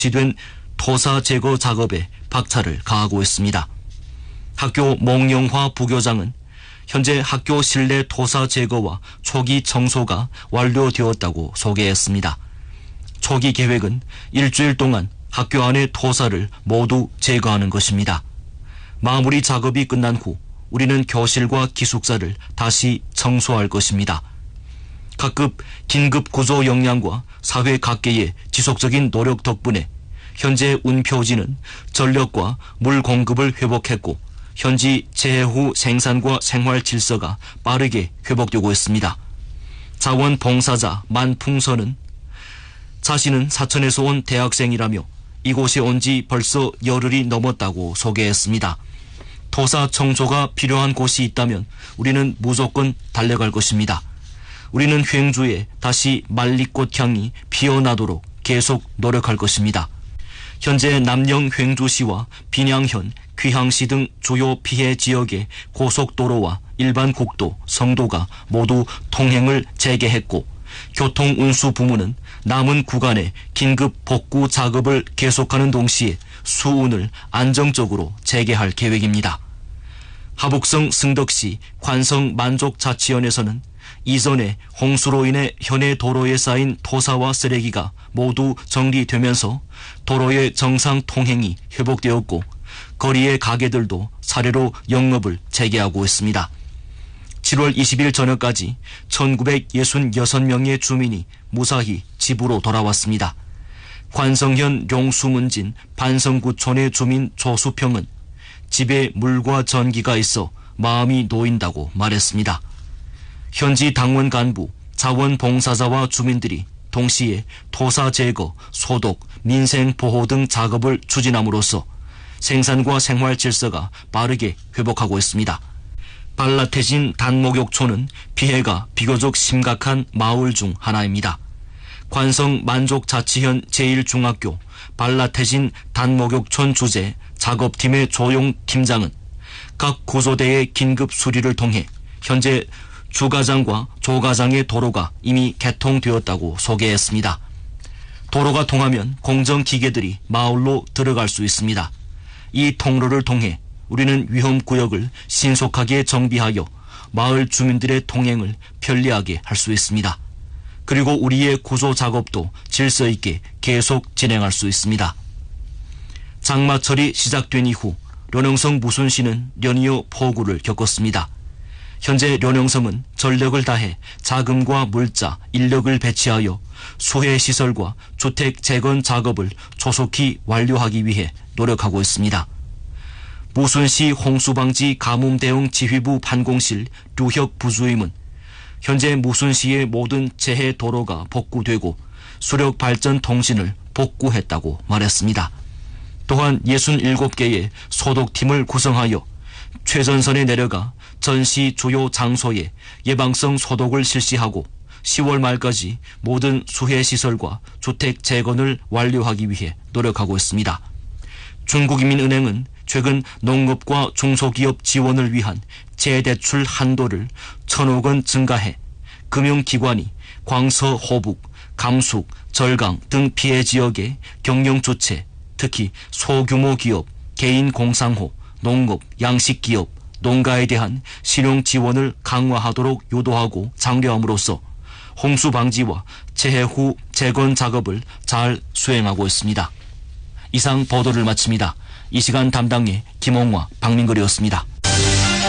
된 토사 제거 작업에 박차를 가하고 있습니다. 학교 몽영화 부교장은 현재 학교 실내 토사 제거와 초기 청소가 완료되었다고 소개했습니다. 초기 계획은 일주일 동안 학교 안의 토사를 모두 제거하는 것입니다. 마무리 작업이 끝난 후 우리는 교실과 기숙사를 다시 청소할 것입니다. 각급 긴급 구조 역량과 사회 각계의 지속적인 노력 덕분에 현재 운표지는 전력과 물 공급을 회복했고 현지 재해 후 생산과 생활 질서가 빠르게 회복되고 있습니다. 자원봉사자 만풍선은 자신은 사천에서 온 대학생이라며 이곳에 온 지 벌써 열흘이 넘었다고 소개했습니다. 토사 청소가 필요한 곳이 있다면 우리는 무조건 달려갈 것입니다. 우리는 횡주에 다시 말리꽃 향이 피어나도록 계속 노력할 것입니다. 현재 남영 횡주시와 빈양현, 귀항시 등 주요 피해 지역의 고속도로와 일반 국도, 성도가 모두 통행을 재개했고 교통운수부문은 남은 구간에 긴급 복구 작업을 계속하는 동시에 수운을 안정적으로 재개할 계획입니다. 하북성 승덕시 관성 만족자치원에서는 이전에 홍수로 인해 현해 도로에 쌓인 토사와 쓰레기가 모두 정리되면서 도로의 정상 통행이 회복되었고 거리의 가게들도 차례로 영업을 재개하고 있습니다. 7월 20일 저녁까지 1966명의 주민이 무사히 집으로 돌아왔습니다. 관성현 용수문진 반성구촌의 주민 조수평은 집에 물과 전기가 있어 마음이 놓인다고 말했습니다. 현지 당원 간부, 자원봉사자와 주민들이 동시에 토사 제거, 소독, 민생 보호 등 작업을 추진함으로써 생산과 생활 질서가 빠르게 회복하고 있습니다. 발라태진 단목욕촌은 피해가 비교적 심각한 마을 중 하나입니다. 관성 만족자치현 제1중학교 발라태진 단목욕촌 주재 작업팀의 조용 팀장은 각 구조대의 긴급 수리를 통해 현재 주가장과 조가장의 도로가 이미 개통되었다고 소개했습니다. 도로가 통하면 공정기계들이 마을로 들어갈 수 있습니다. 이 통로를 통해 우리는 위험구역을 신속하게 정비하여 마을 주민들의 통행을 편리하게 할 수 있습니다. 그리고 우리의 구조 작업도 질서 있게 계속 진행할 수 있습니다. 장마철이 시작된 이후 련영성 무순시는 연이어 폭우를 겪었습니다. 현재 련영성은 전력을 다해 자금과 물자, 인력을 배치하여 수해 시설과 주택 재건 작업을 조속히 완료하기 위해 노력하고 있습니다. 무순시 홍수방지 가뭄대응 지휘부 판공실 류혁 부주임은 현재 무순시의 모든 재해 도로가 복구되고 수력 발전 통신을 복구했다고 말했습니다. 또한 67개의 소독팀을 구성하여 최전선에 내려가 전시 주요 장소에 예방성 소독을 실시하고 10월 말까지 모든 수해시설과 주택 재건을 완료하기 위해 노력하고 있습니다. 중국인민은행은 최근 농업과 중소기업 지원을 위한 재대출 한도를 1,000억 원 증가해 금융기관이 광서, 호북, 감숙, 절강 등 피해 지역의 경영주체, 특히 소규모 기업, 개인 공상호, 농업, 양식기업, 농가에 대한 신용 지원을 강화하도록 유도하고 장려함으로써 홍수 방지와 재해 후 재건 작업을 잘 수행하고 있습니다. 이상 보도를 마칩니다. 이 시간 담당의 김홍화, 박민걸이었습니다.